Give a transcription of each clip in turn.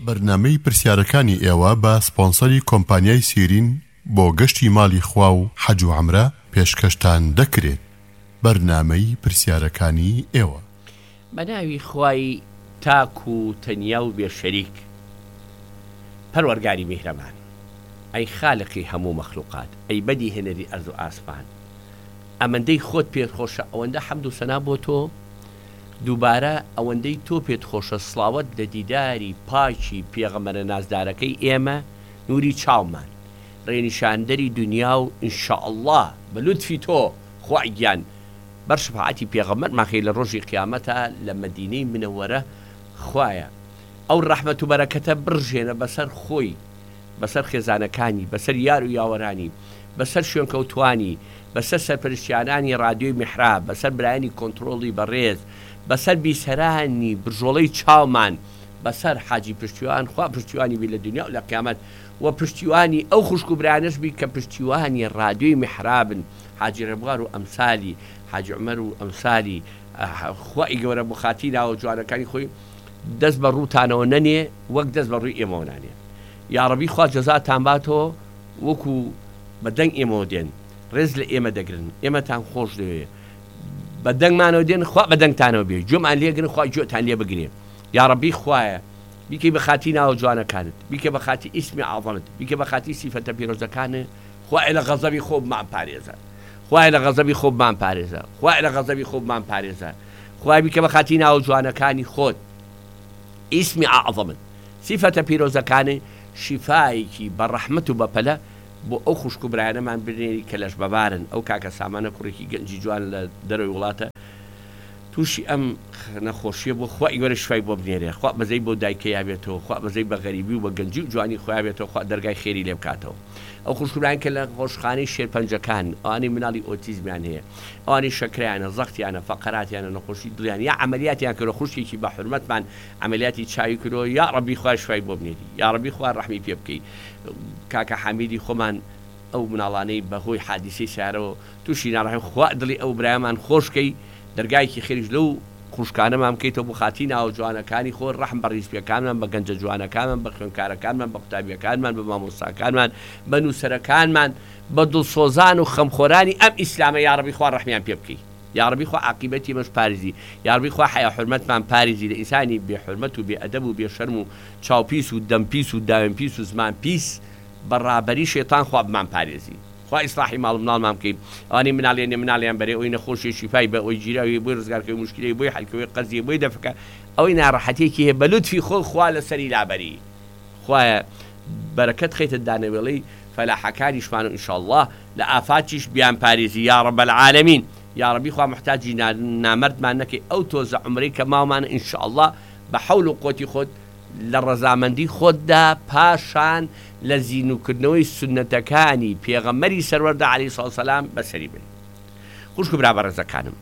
بەرنامەی پرسیارەکانی ئێوە بە سپۆنسەری کۆمپانیای سیرین بۆ گەشتی ماڵی خوا و حەج و عومرە پێشکەشتان دەکرێت. بەرنامەی پرسیارەکانی ئێوە بەناوی خوای تاک و تەنیا و بێشەریک، پەروەرگاری میهرەبان، ئەی خالقی هەموو مەخلوقات، ئەی بەدی هێنەری ئەرز و ئاسمان، ئەمەندەی خۆت پێت خۆشە، ئەوەندە حەمد و سەنا بۆ تۆ، دووبارە ئەوەندەی تۆ پێت خۆشە، سڵاوەت لە دیداری پاکی پێغەمبەرە نازدارەکەی ئێمە، نووری چاومان، ڕێنیشاندەری دنیا و ئینشاءالله بە لوتفی تۆ خوای گیان بەر شەفاعەتی پێغەمبەرمان خێ لە ڕۆژی قیامەتە لە مەدینەی منەوەرە. خوایە ئەو ڕەحمەت و بەرەکەتە بڕژێنە بەسەر خۆی، بەسەر خێزانەکانی، بەسەر یار و یاوەرانی، بەسەر شوێنکەوتوانی، بەسەر سەرپەرشتیانانی ڕادیۆی میحراب، بەسەر برایانی کۆنتڕۆڵی بەڕێز، بەسەر بیسەرانی برژۆڵەی چاومان، بەسەر حاجی پشتیوان، خوا پشتیوانی بی لە دنیا و لە قیامەت، و پشتیوانی ئەو خوشک و برایانەش بی کە پشتیوانی ڕادیۆی میحرابن، حاجی ڕێبوار و ئەمسالی، حاجی عومەر و ئەمسالی، خوای گەورە بۆ خاتی ناوە جوانەکانی خۆی دەست بە ڕووتانەوە نەنێ وەک دەست بە ڕووی ئێمەوە نانێ. یا ڕەبی خوا جەزاتان باتەوە، وەکو بەدەنگ ئێمەوە دێن، ڕێز لە ئێمە دەگرن، ئێمەتان خۆش دەوێ، بەدەنگمانەوە دێن، خوا بەدەنگتانەوە بێ، گوێمان لێگرن، خوا گوێتان لێ بگرێ. یا ڕەبی خوایە بیکەی بە خاتی ناوە جوانەکانت، بیکە بە خاتی ئیسمی عەظەمت، بیکە بە خاتی سیفەتە پیرۆزەکانت، خوای لە غەزەبی خۆ بمان پارێزە، خوای لە غەزەبی خۆ بمان پارێزە، خوای لە غەزەبی خۆ بمان پارێزە، خوای بیکە بە خاتی ناوە جوانەکانی خۆت، ئیسمی عەظەمت، سیفەتە پیرۆزەکانت، شیفایەکی بە ڕەحمەت و بەپەلە بۆ ئەو خوشک و برایانەمان بنێری کە لەش بەبارن، ئەو کاکە سامانە کوڕێکی گەنجی جوان لە دەرەوەی وڵاتە تووشی ئەم نەخۆشیە، بۆ خوای گەورە شفای بۆ بنێرێ، خوا بەزەی بۆ دایکەیا بێتەوە، خوا بەزەی بە غەریبی و بە گەنجی و جوانی خۆیا بێتەوە، خوا دەرگای خێری لێ بکاتەوە. ئەو خوشک و برایان کە لە خۆشخانەی شێرپەنجەکان، ئەوانی مناڵی ئۆتیزمیان هەیە، ئەوانی شەکرەیانە، زەختیانە، فەقەراتیانە، نەخۆشی دڵیان، یا عەمەلیاتیان کردۆ، خوشکێکی بە حورمەتمان عەمەلیاتی چاوی کردۆ، یا ڕەبی خوای شفای بۆ بنێری، یا ڕەبی خوا ڕەحمی پێ بکەی. کاکە حەمیدی خۆمان ئەو مناڵانەی بەهۆی حادیسەی سیارەوە تووشی ناڕەحم، خوا دڵی ئەو برایەمان خۆشکەی، دەرگایەکی خێریش لەو خوشکانەمان بکەیتەوە بۆ خاتی ناوە جوانەکانی خۆ، ڕەحم بە ڕیزپیەکانمان، بە گەنجە جوانەکانمان، بە خوێنکارەکانمان، بە قوتابیەکانمان، بە مامۆستاکانمان، بە نووسەرەکانمان، بە دڵسۆزان و خەمخۆرانی ئەم ئیسلامە، یا ڕەبی خوا ڕەحمیان پێ بکەی، یا ڕەبی خوا عاقیبەتی مەش پارێزی، یا ڕەبی خوا حیا حورمەتمان پارێزی، لە ئینسانی بێ حورمەت و بێ ئەدەب و بێ شەرم و چاوپیس و دەمپیس و داوێنپیس و زمانپیس بەڕابەری شێتان خوا بمان پارێزی، خوا ئیسلاحی ماڵ مناڵمان بکەین، ئەوانەی مناڵێنێ مناڵیان بەرێ، ئەوەی نەخۆشی شیفای بە ئەوەی جیراوی، بۆی ڕزگارکەوەی موشکیلەی، بۆی حەلکەوەی قەرزی، بۆی دەفکە، ئەوەی ناڕەحەتێکی هەیە بە لوتفی خۆی خوا لەسەری لابەری. خوایە بەرەکەت خەیتە دانەوێڵەی فەلاحەکانیشمان و ئینشاءالله لە ئافاتیش بیان پارێزی، یا ڕەب العالەمین. یا ڕەبی خوا محتاجی نامەردمان نەکەی، ئەو تۆزە عومرەی کە ماومانە ئینشاءالله بە حەول و قوتی خۆت لە ڕەزامەندی خۆتدا، پاشان لە زینوکردنەوەی سونەتەکانی پێغەمبەری سەروەردە عەلەیهی سڵاو وسەلام بەسەری بن. خوشک و برا بەڕێزەکانم،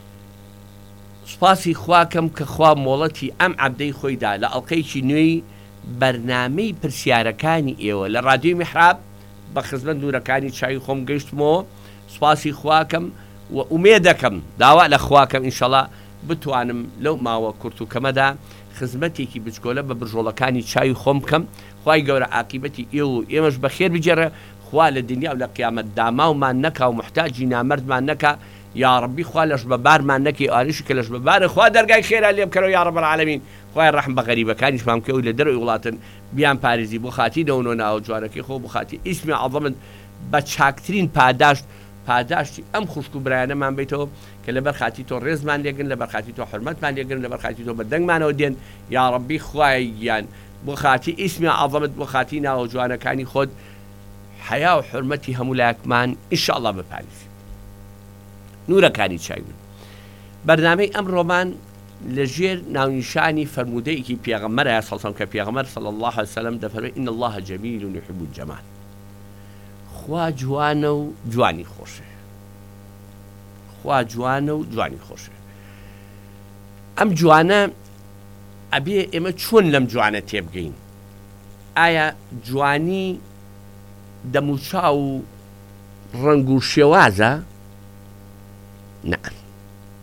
سوپاسی خواکەم کە خوا مۆڵەتی ئەم عەبدەی خۆیدا لە ئەڵقەیەکی نوێی بەرنامەی پرسیارەکانی ئێوە لە ڕادیۆی میحراب بە خزمەت نورەکانی چاوی خۆم گەیشتمەوە. سوپاسی خواکەم و ئومێدەکەم، داوا لە خواکەم ئینشەڵا بتوانم لەو ماوە کورت و کەمەدا خزمەتێکی بچکۆلە بە برژۆڵەکانی چاوی خۆم بکەم. خوای گەورە عاقیبەتی ئێوە و ئێمەش بەخێر بجێڕە، خوا لە دنیا و لە قیامەت داماومان نەکا و محتاجی نامەردمان نەکا، یا ڕەبی خوا لەش بەبارمان نەکەی، ئاریشی کە لەش بەبارە خوا دەرگای خێرا لێ بکەرەوە، یا ڕەب العالەمین. خوای ڕەحم بە غەریبەکانیشمان بکەوە لە دەرەوەی وڵاتن بیان پارێزی، بۆ خاتی نەوەنەوە ناوە جوانەکەی خۆ، بۆ خاتی ئیسمی عەظەمت بە چاکترین پاداشتی ئەم خوشک و برایانەمان بیتەوە کە لەبەر خاتی تۆ ڕێزمان لێگرن، لەبەر خاتی تۆ حورمەتمان لێگرن، لەبەر خاتی تۆ بەدەنگمانەوە دێن، یا ڕەبی خوای گیان بۆ خاتی ئیسمی عەظەمت، بۆ خاتی ناوە جوانەکانی خۆت حیا و حورمەتی هەموو لایەکمان ئینشاءالله بپارێزی. نورەکانی چاوی بەرنامەی ئەمڕۆمان لەژێر ناونیشانی فەرموودەیەکی پێغەمبەرە سەڵسەڵ کە پێغەمبەر صلی الله علیه وسلم دەفەرمێت ئین الله جەمیل یحب الجەمال، خوا جوانە و جوانی خۆشە، خوا جوانە و جوانی خۆشە. ئەم جوانە ئەبێ ئێمە چۆن لەم جوانە تێبگەین؟ ئایا جوانی دەموچاو و ڕەنگ و شێوازە؟ نە.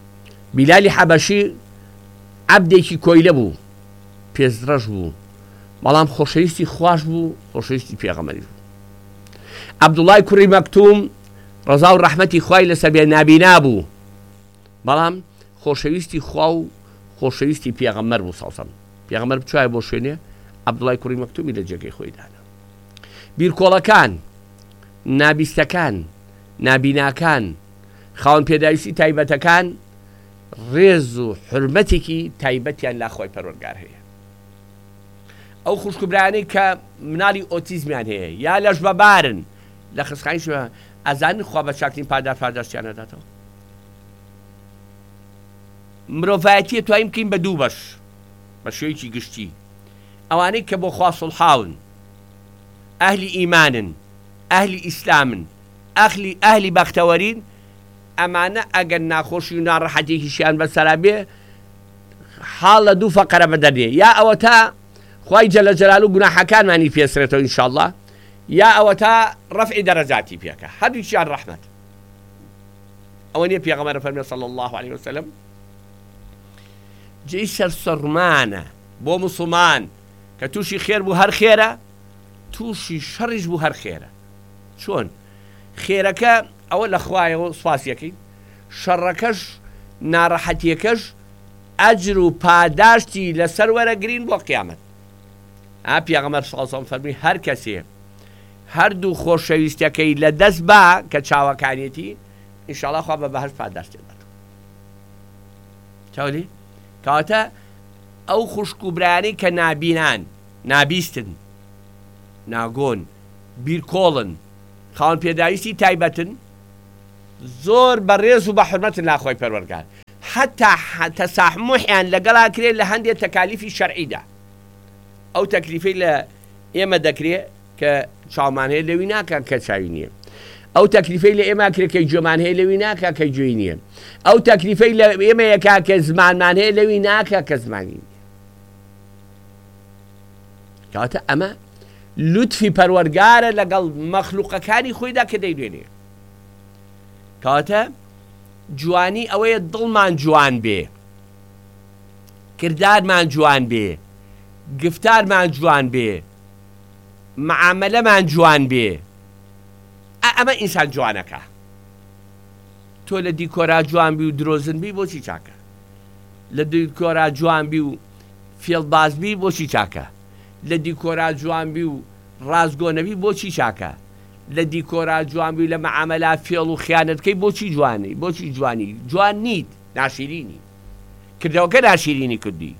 بیلالی حەبەشی عەبدێکی کۆیلە بوو، پێزدرەژ بوو، بەڵام خۆشەویستی خوش بوو، خۆشەویستی پێغەمبەری بوو. عەبدوڵای کوڕی مەکتوم ڕەزا و ڕەحمەتی خوای لەسەر بێ نابینا بوو، بەڵام خۆشەویستی خوا و خۆشەویستی پێغەمبەر بوو سەڵسەم. پێغەمبەر بچوایە بۆ شوێنێ عەبدوڵای کوڕی مەکتومی لە جێگەی خۆی دانا. بیرکۆڵەکان، نابیستەکان، نابیناکان، خاوەن پێداویستی تایبەتەکان ڕێز و حرمەتێکی تایبەتیان لا خۆی پەروەردگار هەیە. ئەو خوشکبرانەی کە مناڵی ئۆتیزمیان هەیە یا لەش بەبارن لە خسخانیش ئەزانن خوا بە چاکترین پاداشتیان دەداتەوە. مرۆڤایەتیە توانین بکەین بە دوو بەش بە شێوەیەکی گشتی. ئەوانەی کە بۆ خوا سڵحاون، ئەهلی ئیمانن، ئەهلی ئیسلامن، ئەهلی بەختەوەرین، ئەمانە ئەگەر ناخۆشی و ناڕەحەتێکیشیان بەسەرا بێ حاڵ لە دوو فەقەرە بەدەردێ، یا ئەوە تا خوای جەلە جەلالوو گوناحەکانمانی پێسرێتەوە ئینشاءڵڵا، یا ئەوە تا ڕەفعی دەرەجاتی پێکە، هەردووکیان ڕەحمەت. ئەوە نییە پێغەمبەر فەرمێ صلی الله عليه وسلم جێی سەرسەڕمانە بۆ موسڵمان کە تووشی خێر بوو هەر خێرە، تووشی شەڕیش بوو هەر خێرە. چۆن خێرەکە ئەوە لە خوایەوە سوپاسیەکەی، شەڕەکەش ناڕەحەتیەکەش ئەجر و پاداشتی لەسەر وەرەگرین بۆ قیامەت. پێغەمبەر صلی الله علیه وسلم فەرمی هەر کەسێ هەردوو خۆشەویستەکەی لە دەست با کە چاوەکانیەتی ئینشاءڵڵا خوا بە بەهەشت پاداشتی دەدات. چاوەلی کەواتە ئەو خوشک و برایانەی کە نابینان، نابیستن، ناگۆن، بیرکۆڵن، خاوەن پێداویستی تایبەتن، زۆر بەڕێز و بە حورمەتن لا خۆی پەروەردگار، حتا تەساحموحیان لەگەڵا کرێت لە هەندێک تەکالیفی شەرعیدا. ئەو تەکلیفەی لە ئێمە دەکرێت کە چاومان هەیە لەوی ناکە کە چاوی نییە، ئەو تەکلیفەی لە ئێمە کرێت کە گوێمان هەیە لەوی ناکە کە گوێی نییە، ئەو تەکلیفەی لە ئێمە یەکا کە زمانمان هەیە لەوی ناکە کە زمانی نییە. کەواتە ئەمە لوتفی پەروەردگارە لەگەڵ مەخلوقەکانی خۆیدا کە دەیدوێنێ. کەواتە جوانی ئەوەیە دڵمان جوان بێ، کردارمان جوان بێ، گفتارمان جوان بێ، معاملەمان جوان بێ. ئەمە ئینسان جوانەکە. تۆ لە دیکۆرا جوان بی و درۆزن بی بۆچی چاکە؟ لە دیکۆرا جوان بی و فێڵباز بی بۆچی چاکە؟ لە دیکۆرا جوان بی و ڕازگۆنەبی بۆچی چاکە؟ لە دیکۆرا جوان بی و لە معامەلا فێڵ و خیانەتکەی بۆچی جوانی؟ بۆچی جوانی؟ جوان نیت، ناشیرینی. کردەوەکە ناشیرینی کردی.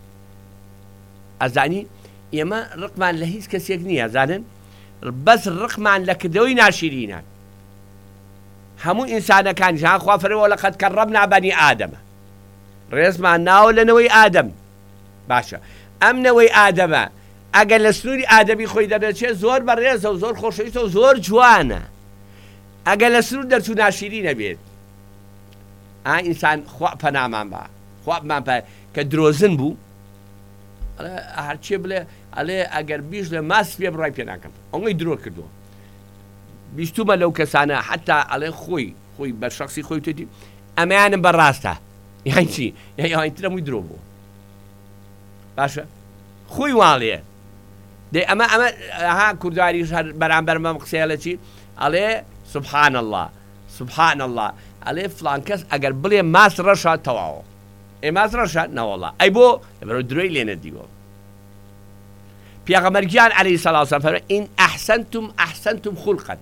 ئەزانی ئێمە ڕقمان لە هیچ کەسێک نییە، زانن بەس ڕقمان لە کردەوەی ناشیرینە. هەموو ئینسانەکان ژان خوا فەرمووە لەقەد کەڕەمنا بەنی ئادەمە، ڕێزمان ناوە لە نەوەی ئادەم. باشە ئەم نەوەی ئادەمە ئەگەر لە سنووری ئادەمی خۆی دەدەچێت زۆر بەڕێزە و زۆر خۆشەویستە و زۆر جوانە. ئەگەر لە سنوور دەرچوو ناشیرینە بێت، ئینسان خوا پەنامان بە خوا بمان پە کە درۆزن بوو هەرچێ بڵێ ئەڵێ ئەگەر بیش لە ماس پێ بڕای پێ ناکەم، ئەوەی درۆ کردووە. بیستومە لەو کەسانە حتا ئەڵێ خۆی بە شەخسی خۆی توێتی ئەمەیانم بەڕاستە، یان چی یانترە مووی درۆ بووە. باشە خۆی واڵێ دەی ئەمە کوردواریش هەر بەرامبەر مەم قسەیە چی ئەڵێ سوبحان الله سوبحان الله، ئەڵێ فڵان کەس ئەگەر بڵێ ماس ڕەشە تەواوە، ماس ڕەشە نەوەڵا ئەی بۆ لەبەرەوە درۆی لێنە دیوە. پێغەمبەرگیان عەلەیهی سەڵات وسەلام فەرمووی ئین ئەحسەنتم ئەحسەنتم خولقەن،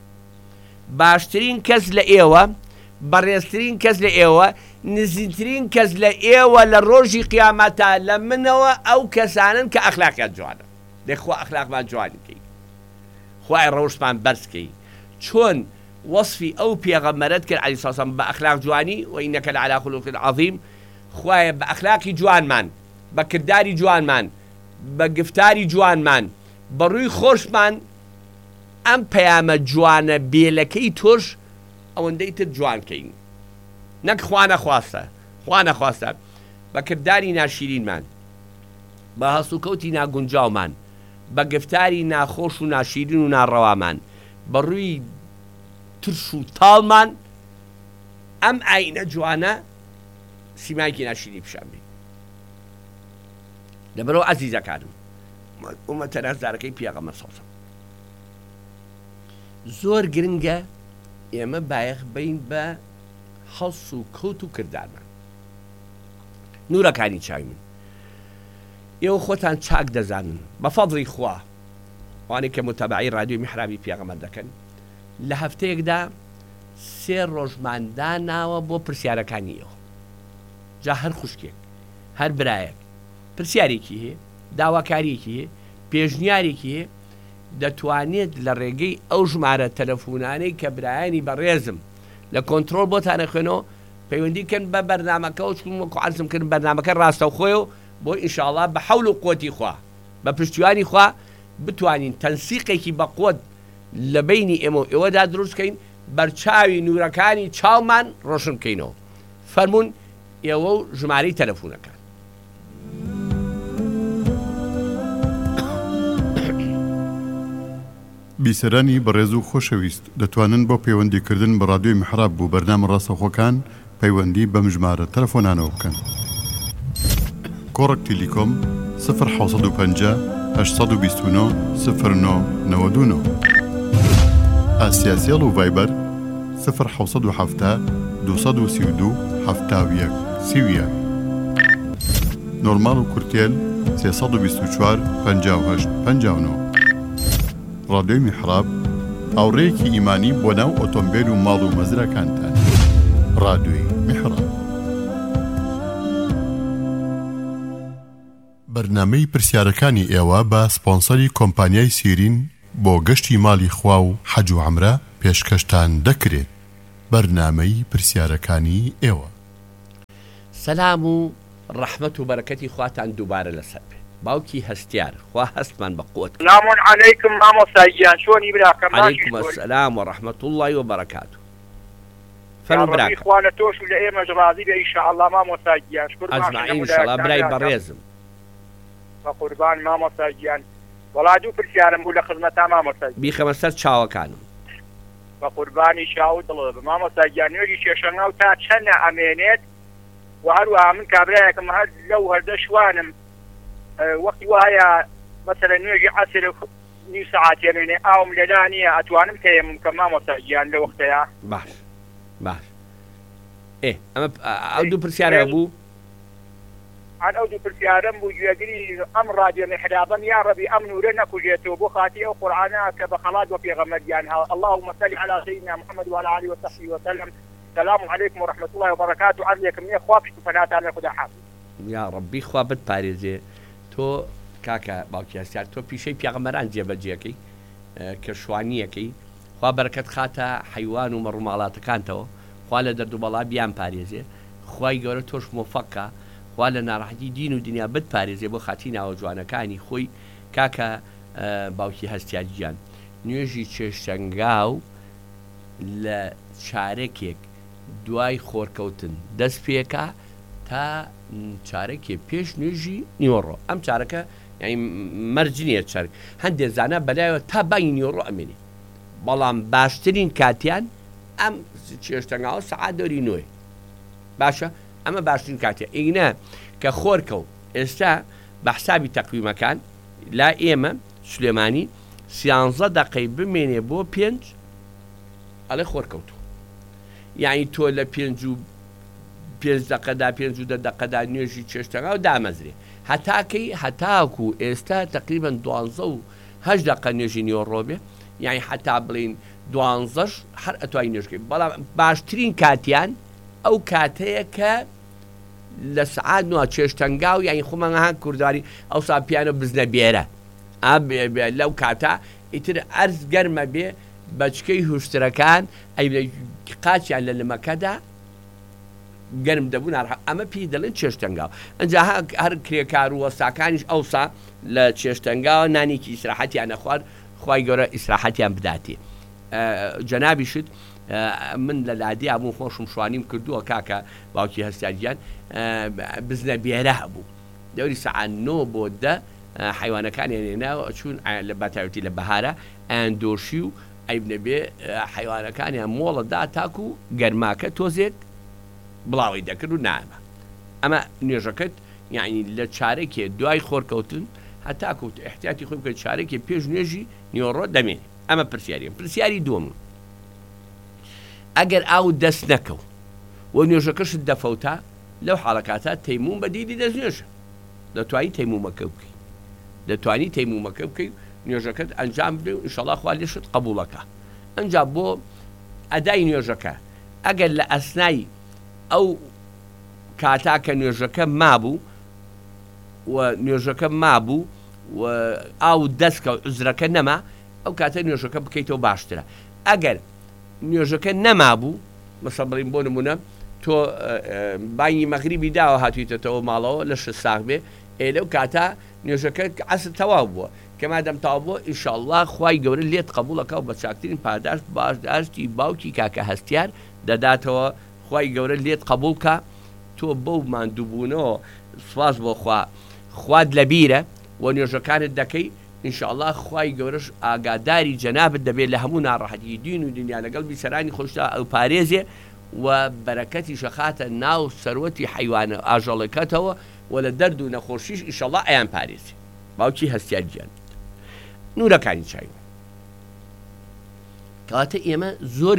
باشترین کەس لە ئێوە، بەڕێزترین کەس لە ئێوە، نزیکترین کەس لە ئێوە لە ڕۆژی قیامەتە لە منەوە ئەو کەسانن کە ئەخلاقیان جوانە. دەیخوا ئەخلاقمان جوانی بکەی، خوای ڕەوشمان بەرزکەی. چۆن وەصفی ئەو پێغەمبەرت کرد عەلەیهی سەڵات وسەلام بە ئەخلاق جوانی، وئینەکە لەعەلا خولوق عەظیم. خوایە بە ئەخلاقی جوانمان، بە کردداری جوانمان، بە گفتاری جوانمان، بە ڕووی خۆشمان ئەم پەیامە جوانە بێلەکەی تۆش ئەوەندەی تر جوانکەین. نەک خوا نەخواستە بە کردداری ناشیرینمان، بە هەسوکەوتی ناگونجاومان، بە گفتاری ناخۆش و ناشیرین و ناڕەوامان، بە ڕووی ترش و تاڵمان ئەم ئاینە جوانە سیمایکی ناشیری پیشان بێ. لەبەرەوە عەزیزەکانم ومەتە نازارەکەی پیاغەمە سەڵسە زۆر گرنگە ئێمە بایەخ بین بە هەڵس و کەوت و کردارمان نورەکانی چاوی من ئێوە خۆتان چاک دەزانن بە فەضڵی خوا وانێک کە متابعی رادیۆی میحرابی پیاغەمبەر دەکەن لە هەفتەیەکدا 3 ڕۆژمانداناوە بۆ پرسیارەکانی ئێوە جا هەر خوشکێک هەر برایەک پرسیارێکی هەیە داواکاریەکی هەیە پێشنیارێکی هەیە دەتوانێت لە ڕێگەی ئەو ژمارە تەلەفۆنانەی کە برایانی بەڕێزم لە کۆنتترۆل بۆتانە خوێنەوە پەیوەندیکەن بە بەرنمەکە و چکو عەرزم کردن بەرنمەکە ڕاستەوخۆی و بۆ ئینشاءڵڵا بە حەول و قووەتی خوا بە پشتیوانی خوا بتوانین تەنسیقێکی بە قوت لە بینی ئێمە و ئێوەدا دروستکەین بەرچاوی نورەکانی چاومان ڕۆشن بکەینەوە فەرمونون ئێوە و ژمارەی تەلەفۆنەکە بیسەرانی بەڕێز و خۆشەویست دەتوانن بۆ پەیوەندیکردن بە ڕادیۆی میحراب بوو بەرنامە ڕاستەوخۆکان پەیوەندی بەم ژمارە تەلەفۆنانەوە بکەن. کۆڕک تیلیکۆم 1950 829 0999 ئاسیاسیەڵ و ڤایبەر 1970 232 71 31 نۆرمال و کورتێل 324 58 59 ڕادیۆی میحراب هاوڕێیەکی ئیمانی بۆ ناو ئۆتۆمبیل و ماڵ و مەزرەکانتان. ڕادیۆی میحراب. بەرنامەی پرسیارەکانی ئێوە بە سپۆنسەری کۆمپانیای سیرین بۆ گەشتی ماڵی خوا و حەج و عەمرە پێشکەشتان دەکرێت. بەرنامەی پرسیارەکانی ئێوە. سەلام و ڕەحمەت و بەرەکەتی خواتان دووبارە لەسەر بێ. باوکی هەستیار خوا هەستمان بە قووت. سلام عەلەیکم مامۆستاگیان چۆنی براکەم؟ عەلەیکم السلام و ڕەحمەت الله و بەرەکاتو. فەرموو براکەم. خوا لە تۆش و لە ئێمەش ڕازی بێ ئینشاءالله مامۆستاگیان. ئەجمەعین ئینشاءالله برای بەڕێزم. بە قوربان مامۆستاگیان. وەڵا دوو پرسیارم بوو لە خزمەتا مامۆستاگیان. بیخەمە سەر چاوەکانم. بە قوربانی چاو دڵ مامۆستاگیان نوێژی کێشەنگاو تا چەندە ئەمێنێت و هەروەها من کابرایەکم هەر لەو هەردە شوانم وەختی وایە مەسەلەن نوێژی عەسر نیو سەعات ئەمێنێ ئاوم لەلا نییە ئەتوانم تەیەمم کە مامۆستاگیان لە وەختەیە. باش باش ئەمە ئەو دوو پرسیارە بوو عن ئەو دوو پرسیارم بوو گوێگری ئەم ڕادیۆ میحرابەم یا ڕەبی ئەم نورە نەکوژێتەوە بۆ خاتی ئەو قورئانە کە بە خەڵات وە پێغەمبەریان هەڵ اللهم صل على سيدنا محمد وعلى آله وصحبه وسلم. السلام عليكم ورحمة الله وبركاته. عرضێکم نییە خوا پشت و پەناتان لە خوددا حافظ. یا ڕەبی خوا بتپارێزێ تۆ کاکە باوکی هەستیار تۆ پیشەی پیاغەمبەران جێبەجێەکەی کە شوانیەکەی خوا بەرەکەت خاتە حیوان و مەڕووماڵاتەکانتەوە خوا لە دەردوبەڵا بیان پارێزێ خوای گەورە تۆش مۆفەقە خوا لە ناڕەحەتی دین و دنیا بتپارێزێ بۆ خاتی ناوە جوانەکانی خۆی. کاکە باوکی هەستیارگیان نوێژی چێشتەنگاو لە چارەکێک دوای خۆرکەوتن دەست پێکە تا چارەکێ پێش نوێژی نیوەڕۆ ئەم چارەکە یعنی مەرجنیە چارک هەندێک زانە بەلایەوە تا بانگی نیوەڕۆ ئەمێنێ بەڵام باشترین کاتیان ئەم چێشتەنگاوە سەعات دەوری نوێ باشە ئەمە باشترین کاتێ ئینە کە خۆرکەوت ئێستا بە حسابی تەقویمەکان لا ئێمە سلێمانی 13 دقەی بمێنێ بۆ 5 ئەڵێ خۆرکەوتوە یعنی تۆ لە 5 دقەدا 5 دقەدا نوێژی چێشتەنگاو دامەزرێ هەتاکو ئێستا تقریبان 12 دقە نوێژی نیوەڕۆ بێ یعنی هەتا بڵین 12 هەر ئەتوانی نوێژکەی بەڵام باشترین کاتیان ئەو کاتەیە کە لە سعات نوە چێشتەنگاو یعنی خۆمانها کوردواری ئەو ساپیانە بزنە بێرە لەو کاتە ئیتر ئەرز گەرمە بێ بەچکەی هوشترەکان قاچیان لە لمەکەدا گەرم دەبوون ئەمە پێی دەڵێن چێشتەنگاو. ئەنجا هەر کرێکار و وەستاکانیش ئەوسا لە چێشتەنگاوە نانێکی ئیسراحەتیان نەخوارد خوای گەورە ئیسراحەتیان بداتێ. جەنابیشت من لە لادی هەبوو خۆشم شوانیم کردووە کاکە باوکی هەستیارگیان بزنە بێرە هەبوو دەوری سەعات 9 بۆ 10 حیوانەکانیان هێناوە چوون لە بەتایبەتی لە بەهارە ئەندۆشی و ئەیبنە بێ حیوانەکانیان مۆڵەدا تاکو و گەرماکە تۆزێک بڵاوی دەکرد و نامە ئەمە نوێژەکەت یعنی لە چارەکێ دوای خۆرکەوتن هەتاکەوت احتیاتی خۆی بکەیت چارێکی پێش نوێژی نیۆڕۆ دەمێنێ. ئەمە پرسیاری دووەم. ئەگەر ئاو دەست نەکەو و نوێژەکەشت دەفەوتا لەو حاڵەکاتە تەیموم بە دیدی دەستنوێژە دەتوانی تەیمومەکە بکەیت نوێژەکەت ئەنجام بدە و ئینشەڵڵا خوا لێشت قبوڵەکە. ئەنجام بۆ ئەدای نوێژەکە ئەگەر لە ئەسنای ئەو کاتاکە نوێژەکە مابوو و ئاو دەستکە عزرەکە نەما ئەو کاتە نوێژەکە بکەیتەوە باشترە. ئەگەر نوێژەکە نەمابوو مەسەڵ بۆ نمونە تۆ بانگی مەغریبی داوە هاتوویتەوە ماڵەوە لە 6 ساغ بێ لەو کاتە نوێژەکە عەسر تەواو بووە کەما دەمتاو بووە ئینشەڵڵا خوای گەورە لێت قبوڵەکە و بە چاکترین پاداش باشداشتی باوکی کاکە هەستیار دەداتەوە. خوای گەورە لێت قبوڵکە تۆ بەو ماندووبوونەوە سواز بۆ خواد لە بیرە و نوێژەکانت دەکەی ئینشاءالله خوای گەورەش ئاگاداری جەنابت دەبێت لە هەموو ناڕەحەتی دین و دنیا لەگەڵ بیسەرانی خۆشتا ئەو پارێزێ و بەرەکەتی شەخاتە ناو سەروەتی حیوانە ئاژەڵەکەتەوە و لە دەرد و نەخۆشیش ئینشاءالله ئەیان پارێزێ. باوکی هەستیار گیان نورەکانی چاوی کەواتە ئێمە زۆر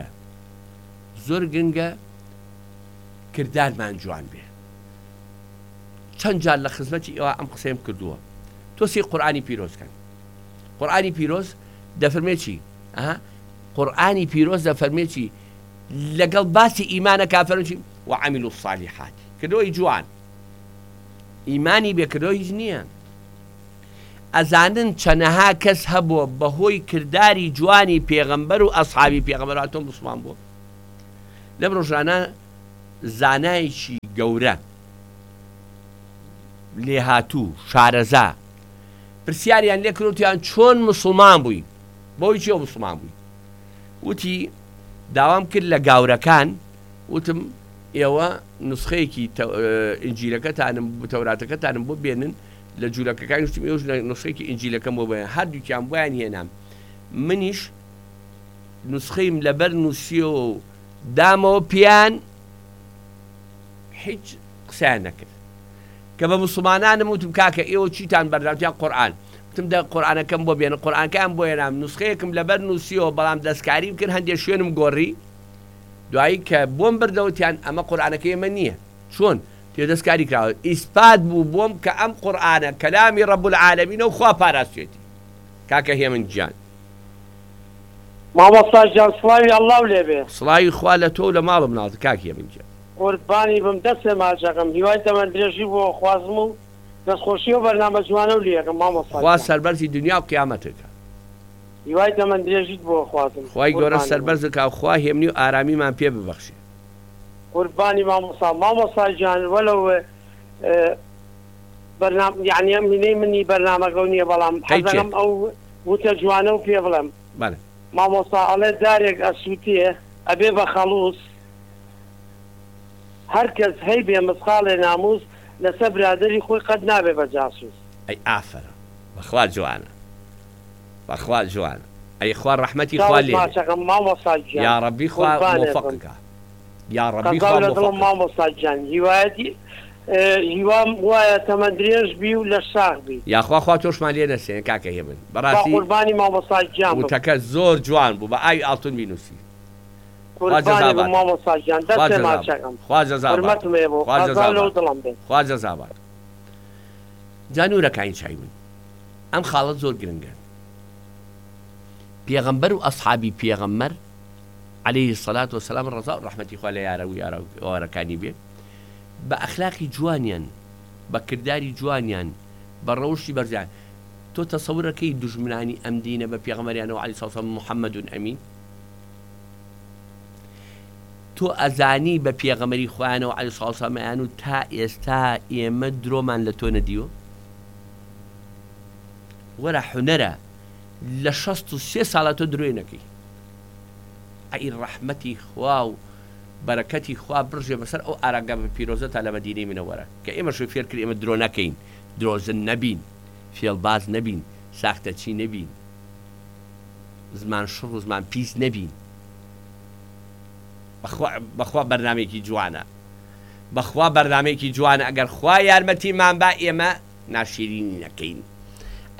گرنگە کردارمان جوان بێ. چەند جار لە خزمەتی ئێوە ئەم قسەیم کردووە تۆسی قورئانی پیرۆزکەن. قورئانی پیرۆز دەفەرمێ چی؟ قورئانی پیرۆز دەفەرمێ چی؟ لەگەڵ باسی ئیمانە کافرن چی؟ وعملوا الصالحات کردەوەی جوان ئیمانی بێکردەوە هیچ نییە. ئەزانن چەنەها کەس هەبووە بەهۆی کرداری جوانی پێغەمبەر و ئەسحابی پێغەمبەر هاتۆ موسڵمان بووە. لەم ڕۆژانە زانایەکی گەورە لێهاتوو شارەزا پرسیاریان لێ کردوتیان چۆن موسڵمان بووی بۆی چێ موسڵمان بووی؟ وتی داوام کرد لە گاورەکان وتم ئێوە نسخەیەکی ئینجیلەکەتانم تەوراتەکەتانم بۆ بێنن لە جوولەکەکان وتم ئێوەش نسخەیەکی ئینجیلەکەم بۆ بێنن هەردووکیان بۆیان هێنام منیش نسخەیم لەبەر نووسیەوە و دامەوە پیان هیچ قسەیان نەکرد کە بە موسڵمانانم وتم کاکە ئێوە چیتان بەرداوتیان قورئان وتم دە قورئانەکەم بۆ بێنن قورئانەکەیان بۆ هێنام نسخەیەکم لەبەر نووسیەوە بەڵام دەستکاریم کرد هەندێک شوێنم گۆڕی دوایی کە بۆم بردەوتیان ئەمە قورئانەکە ئێمە نییە چۆن تێ دەستکاری کراوە ئیسپات بوو بۆم کە ئەم قورئانە کەلامی ڕەب العالەمینە و خوا پاراستوێتی. کاکە هێمن گیان مامۆستا گیان سڵاوی ئەڵڵاو لێبێ سڵاوی خوا لە تۆ لە ماڵم ناڵ کاک هێمن گیان قوربانی بم دەستێ ماچەکەم هیوای تەمەن درێژی بۆ خوازم و دەستخۆشی و بەرنامە جوانە و لێەکەم مامۆستا خوا سەربەرزی دنیا و قیامەتەکە هیوای تەمەن درێژیت بۆ خوازم خوای گەورە سەربەرزەکە و خوا هێمنی و ئارامیمان پێ ببەخشێ. قوربانی مامۆستا گیان وەلەو بەرنامە یعنی ئەمینەی منی بەرنامەکە نییە بەڵام حەزەکەم ئەو وتە جوانە و پێ بڵێم مامۆستا ئەڵێ دارێک ئەسووتیە ئەبێ بە خەڵووس هەر کەس هەی بێ مسخاڵێ ناموس لەسەر برادری خۆی قەت نابێ بە جاسووس. ئەی ئافرە بەخوا جوانە بەخوا جوانە ئەی خوا ڕەحمەتی خوا لێ مامۆستا گیان یا ڕەبی خوا موفقکە یا ڕەبی خوا موفق مامۆستا گیان هیوایەتی هیوام وایە تەمەن درێژ بی و لە شاخ بی یاخوا تۆشمان لێ نەسێن کاکە هێمن بەڕاستی قوربانی مامۆستا گیان وتەکە زۆر جوان بوو بە ئاوی ئاڵتون بینووسی. خوا جەزابات. جانورەکانی چاوی من ئەم خاڵەت زۆر گرنگە. پێغەمبەر و ئەسحابی پێغەمبەر عەلەیهی سەڵات وەسەلام ڕەزا و ڕەحمەتی خوا لە یارە و یاوارەکانی بێ بە ئەخلاقی جوانیان بە کردداری جوانیان بە ڕەوشی بەرزیان تۆ تەسەورەکەی دوژمنانی ئەم دینە بە پێغەمبەریانەوە عەلەیهی سەڵات وسەلام محەممەدون ئەمین تۆ ئەزانی بە پێغەمبەری خۆیانەوە عەلەیهی سەڵات وسەلام و تا ئێستا ئێمە درۆمان لە تۆ نەدیوە وەرە حونەرە لە 63 ساڵە تۆ درۆی نەکەی ئەی ڕەحمەتی خوا و بەرەکەتی خوا بڕژێ بەسەر ئەو ئاراگا بە پیرۆزە تا لە مەدینەی منەوەرە کە ئێمە شوی فێر کرد ئێمە درۆ نەکەین درۆزن نەبین فێڵباز نەبین ساختەچی نەبین زمان شڕ و زمان پیس نەبین بەخوا بەرنامێکی جوانە بەخوا بەرنامێکی جوانە ئەگەر خوا یارمەتیمان با ئێمە ناشیرینی نەکەین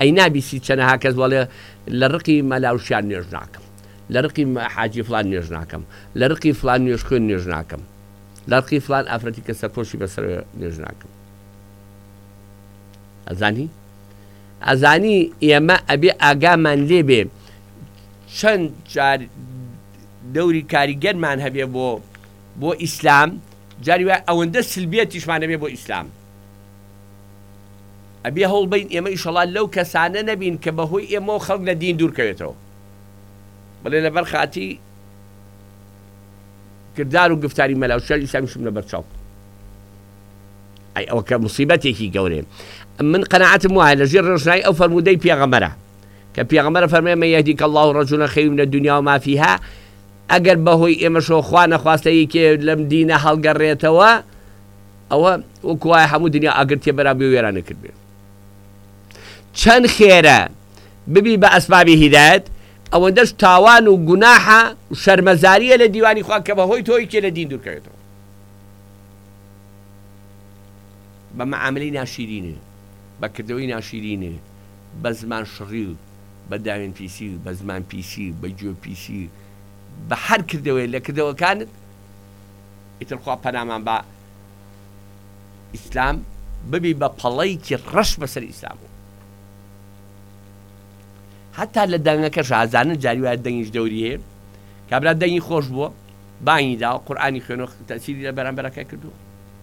ئەی نابیسی چەنەها کەس وەڵێ لە ڕقی مەلاوشیان نوێژ ناکەم، لە ڕقی حاجی فلان نوێژ ناکەم، لە ڕقی فلان نوێژ خوێن نوێژ ناکەم، لە ڕقی فلان ئافرەتی کە سەرپۆشی بەسەر نوێژ ناکەم. ئەزانی ئێمە ئەبێ ئاگامان لێبێ چەند جار دەوری کاریگەرمان هەبێ بۆ ئیسلام، جاری وای ئەوەندە سلبێتیشمان هەبێ بۆ ئیسلام. ئەبێ هەوڵبین ئێمە ئیشەڵا لەو کەسانە نەبین کە بەهۆی ئێمە و خەڵک لە دین دوورکەوێتەوە، بەڵێ لەبەر خاتی کردار و گفتاری مەلاوشەر ئیسلامیشم لەبەر چاو. ئەی ئەوە کە موسیبەتێکی گەورەیە. من قەناعەتم وایە لەژێر ڕێژنایی ئەو فەرموودەی پێغەمبەرە کە پێغەمبەرە فەرمێ مەن یەهدیک الله رەجولا خەیرٌ من الدنیا وما فیها. ئەگەر بەهۆی ئێمەشەوە خوا نەخواستە یەکێ لەم دینە هەڵگەڕێتەوە، ئەوە وەکو وایە هەموو دنیا ئاگر تێبەرا بێ و وێرانە کرد بێ. چەند خێرە ببی بە ئەسبابی هیدایەت، ئەوەندەش تاوان و گوناحە و شەرمەزاریە لە دیوانی خوا کە بەهۆی تۆی کێ لە دین دوورکەوێتەوە. بە مەعاملەی ناشیرینێ، بە کردەوەی ناشیرینێ، بە زمان شڕی و بە داوێن پیسی و بە زمان پیسی و بە گوێ پیسی، بە هەر کردەوەی لە کردەوەکانت ئیتر خوا پەنامان بە ئیسلام ببی بە پەڵەیکی ڕەش بەسەر ئیسلام. حتا لە دەنگەکەش ئازانن جاری وایە دەنگیش دەوری هەیە، کابرا دەنگی خۆش بووە بانگی داوە قورئانی خوێنەوە تەسیری لە بەرامبەرەکە کردووە.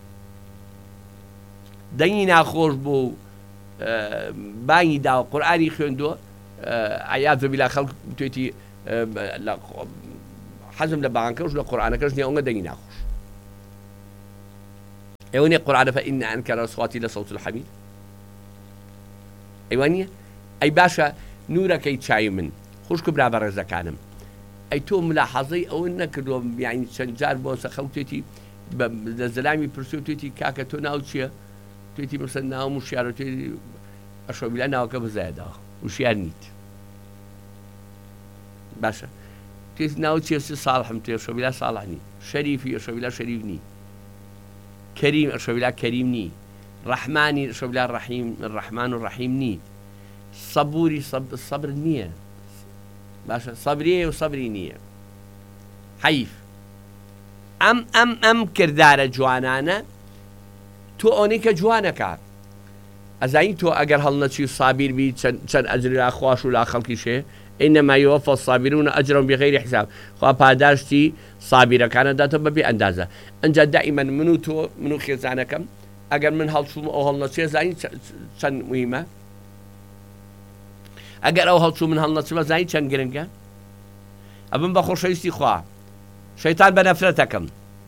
دەنگی ناخۆش بوو بانگی داوە قورئانی خوێندووە، ئایات بلا خەڵک بتوێتی حەزم لە بانگەکەش لە قورئانەکەش نییە ئەوەندە دەنگی ناخۆش. ئێوە نیە قورئانە فەئین ئەنکەر الأصوات لصوت الحمیر. ئەیوە نییە؟ ئەی باشە نورەکەی چای من خوشک برا بە ڕێزەکانم، ئەی تۆ ملاحەزەی ئەوە نەکردووە یعنی چەند جار بۆ سەخەو توێتی لە زەلامی پرسی و توێتی کاکە تۆ ناو چییە؟ توێتی مەسەن ناوم وشیار و توێتی ئەشۆبیلا ناوەکە بزایەداوە وشیار نیت. باشە توێتی ناو چییە؟ ساڵحم توێ ئەشۆبیلا ساڵح نی، شەریفی ئەشۆبیلا شەریف نی، کەریم ئەشۆبیلا کەریم نی، ڕەحمانی ئەشۆبیلا ڕەحمان و ڕەحیم نی، سەبووری سەبر نییە. باشە سەبریە و سەبری نییە. حەیف ئەم کردارە جوانانە تۆ ئەوەی کە جوانەکات ئەزانی تۆ ئەگەر هەڵنەچی و سابیر بی چەند ئەجر لا خوش و لا خەڵکیشێ ئینەما یووەفە الصابرون ئەجرهم بغەیری حساب. خوا پاداشتی سابیرەکانە داتە بەبێ ئەندازە. ئەنجا دائیمەن من و تۆ من و خێزانەکەم ئەگەر من هەڵچووم ئەو هەڵنەچێ زانی چەند موهیمە، ئەگەر ئەو هەڵچوو من هەڵنەچمە زانی چەند گرنگە. ئەبم بە خۆشەویستی خوا شەیتان بە نەفرەتەکەم.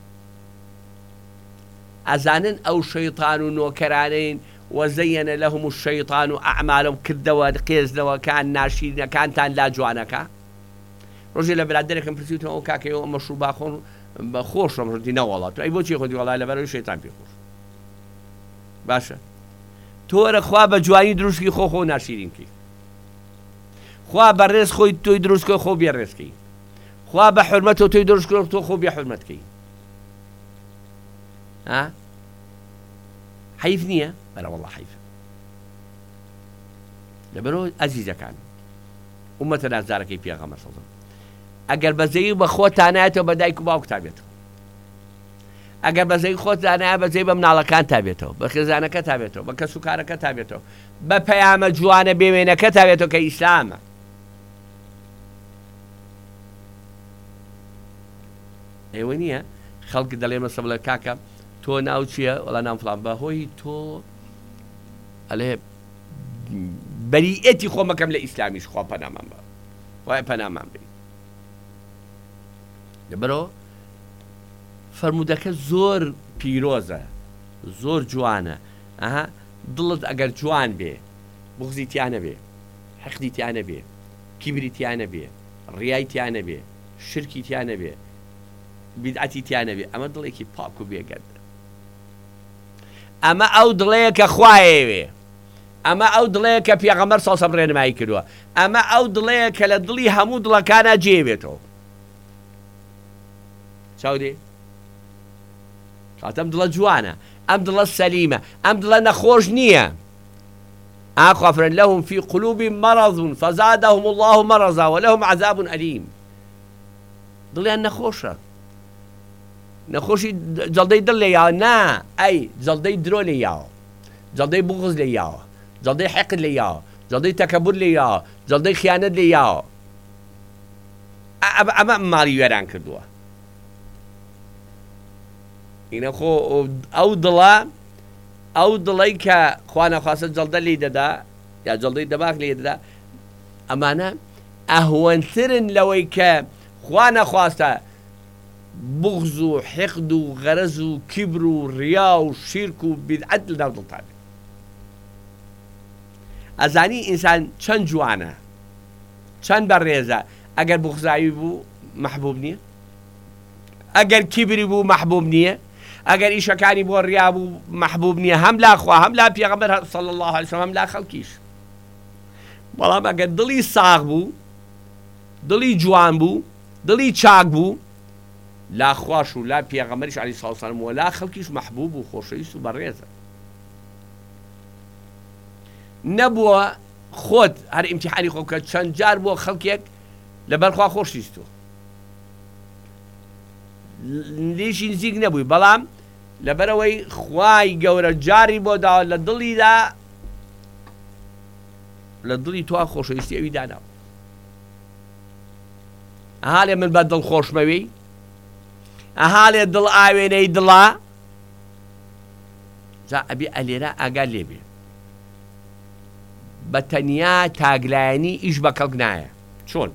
ئەزانن ئەو شەیطان و نۆکەرانەین وەزەیەنە لەهم الشەیطان و ئەعمالهم کردەوە قێزنەوەکان ناشیرینەکانتان لا جوانەکە. ڕۆژێ لە برادەرێکم پرسیوتەوە ئەو کاکەیەوە مەشروب باخۆن بە خۆشم ڕتی نەوەڵات ئەی بۆچی خۆی وەڵای لەبەرەوەی شەیطان پێ خۆش. باشە تۆرە خوا بە جوانی دروستکی خۆ ناشیرینکەی، خوا بە ڕێز خۆی تۆی دروستکە خۆ بێ ڕێزکەی، خوا بە حورمەت و تۆی دروستکە تۆ خۆ بێ حورمەتکەی. حەیف نییە؟ بەڵێ وەڵڵا حەیفە. لەبەرەوە ئەزیزەکان ئومەتە نازدارەکەی پێغەمبەر سەڵڵەڵاهو ئەگەر بەزەیی بە خۆتانایەتەوە بە دایک و باوک تابێتەوە، ئەگەر بەزەی خۆتانایە بەزەی بە مناڵەکان تابێتەوە، بە خێزانەکە تابێتەوە، بە کەسوکارەکە تابێتەوە، بە پەیامە جوانە بێوێنەکە تابێتەوە کە ئیسلامە. ئێوە نییە خەڵک دەڵێ مەسە بڵێ کاکە تۆ ناو چییە؟ وەڵا ناو فڵان. بەهۆی تۆ ئەڵێ بەریئەتی خۆمەکەم لە ئیسلامیش خوا پەنامان بە وایە پەنامان بێ. لەبەرەوە فەرموودەکە زۆر پیرۆزە، زۆر جوانە. دڵت ئەگەر جوان بێ، بغزی تیانە بێ، حەقدی تیانە بێ، کیبری تیانە بێ، ڕیای تیانە بێ، شرکی تیانە بێ، بیدعەتی تیانە بێ، ئەمە دڵێکی پاک و بێگەردە. ئەمە ئەو دڵەیە کە خوایەوێ، ئەمە ئەو دڵەیە کە پێغەمبەر سەڵڵەڵاهو عەلەیهی وسەلەم ڕێنمایی کردووە، ئەمە ئەو دڵەیە کە لە دڵی هەموو دڵەکانە جێبێتەوە. چاودێ؟ کاتەم دڵە جوانە، ئەم دڵە سەلیمە، ئەم دڵە نەخۆش نییە، ئاخوافرن لەهم في قلوب مرض فزادهم الله مرضا ولهم عذاب أليم دڵیان نەخۆشە نەخۆشی جەڵدەی دڵ لێ یاوە نا ئەی جەڵدەی درۆ لێ یاوە جەڵدەی بغز لێ یاوە جەڵدەی حەقد لێ یاوە جەڵدەی تەکەبور لێ یاوە جەڵدەی خیانەت لێ یاوە ئەمە ماڵی وێران کردووە ئینە خۆ ئەو دڵی کە خوا نەخواستە جەڵدە لێ دەدا یا جەڵدەی دەباک لێ دەدا ئەمانە ئەهوەنترن لەوەی کە خوا نەخواستە بغز و حقد و غەرەز و کیبر و ڕیا و شیرک و بیدعەت لەناو دڵتان بێت ئەزانی ئینسان چەند جوانە چەند بەڕێزە ئەگەر بغزاوی بوو مەحبوب نییە ئەگەر کیبری بوو مەحبوب نییە ئەگەر ئیشەکانی بۆ ڕیا بوو مەحبوب نییە هەم لا خوا هەم لا پێغەمبەر صلی الله علیه وسلم هەم لا خەڵکیش بەڵام ئەگەر دڵی ساغ بوو دڵی جوان بوو دڵی چاک بوو لا خوش و لا پێغەمبەریش عەلەیهی سڵاو وسەلام و لا خەڵکیش مەحبوب و خۆشەویست و بەڕێزە نەبووە خۆت هەر ئیمتیحانی خۆ بکە چەند جار بۆ خەڵکێک لەبەر خوا خۆشویستوە لێشی نزیک نەبووی بەڵام لەبەرەوەی خوای گەورە جاری بۆ داوە لە دڵیدا لە دڵی تۆ خۆشەویستی ئەوی داناوە ئەها لێ من بە دڵ خۆشمەوی ئەها لێ دڵ ئاوێنەی دڵا جا ئەبێ ئەلێرە ئاگا لێبێ بە تەنیا تاگلایەنی ئیش بە کەڵک نایە چۆن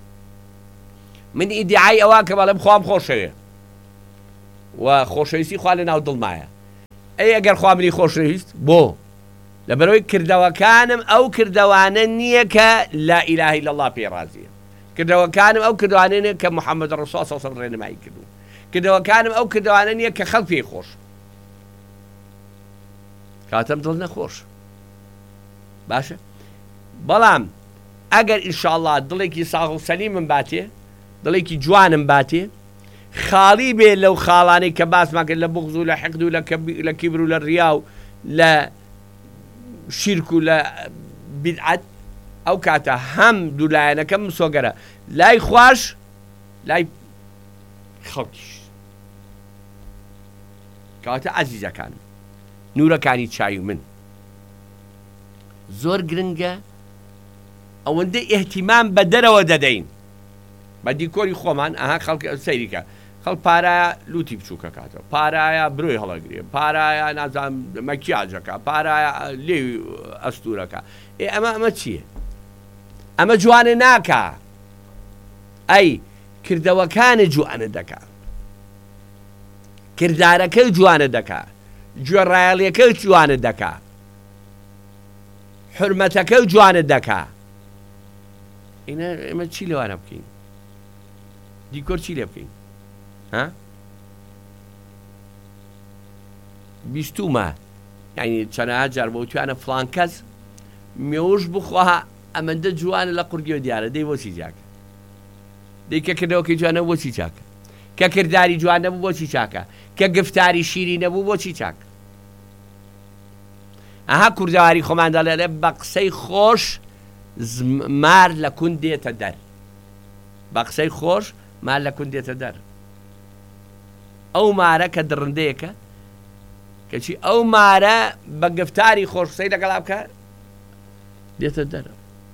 من ئیدعای ئەوە کە بەڵێم خوام خۆشەوێ و خۆشەویستی خوا لە ناو دڵمایە ئەی ئەگەر خوا منی خۆشەویست بۆ لەبەرەوەی کردەوەکانم ئەو کردەوانە نییە کە لا ئیلاهە ئیلا الله پێی ڕازیە کردەوەکانم ئەو کردوانە نییە کە محەممەد ڕەسوڵ صلی الله علیه و سلم ڕێنمایی کردو کردەوەکانم ئەو کردوانە نییە کە خەڵک پێی خۆش کاتەم دڵ نەخۆش باشە بەڵام ئەگەر ئینشاءالله دڵێکی ساغ و سەلیمم باتێ دڵێکی جوانم باتێ خاڵی بێ لەو خاڵانەی کە باسمان کرد لە بغز و لە حقد و لە کیبر و لە ڕیا و لە شیرک و لە بیدعەت ئەو کاتە هەم دوولایەنەکەم سۆگەرە لای خوش لای خەڵکیش کاتە عەزیزەکانم نورەکانی چاوی من زۆر گرنگە ئەوەندە ئێحتیمام بە دەرەوە دەدەین بە دیکۆری خۆمان ئەها خەڵک سەیریکە خەڵک پارایە لوتی بچووکە کاتەوە پارایە برۆی هەڵەگرێ پارایە نازانم مەکیاجەکە پارایە لێوی ئەستورەکە ئەمە چییە؟ ئەمە جوانە ناکە ئەی کردەوەکانە جوانە دەکا کردارەکە جوانە دەکا گوێڕایەڵیەکە جوانە دەکا حرمەتەکە جوانە دەکا ئێمە چی لەوانە بکەین دیکۆر چی لێ بکەین ها بیستومە یعنی چەنەها جار بۆ توانە فڵان کەس مێوش بخوا ئەمەندە جوانە لە قورگیەوە دیارە دەی بۆچی جاکە دەی کە کردەوەکەی جوانە بۆچی چاکە کە کردداری جوان نەبوو بۆچی چاکە کە گفتاری شیری نەبوو بۆچی چاکە ئەها کوردەواری خۆماندا لەرێ بە قسەی خۆش مار لە کون دێتە دەر بە قسەی خۆش مار لە کون دێتە دەر ئەو مارە کە دڕندەیەکە کەچی ئەو مارە بە گفتاری خۆش قسەی لەگەڵا بکە دێتە دەر